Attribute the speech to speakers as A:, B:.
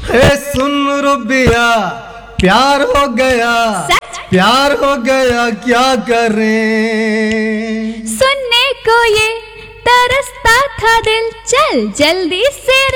A: सुन रुबिया प्यार हो गया, प्यार हो गया क्या करें।
B: सुनने को ये तरसता था दिल, चल जल्दी से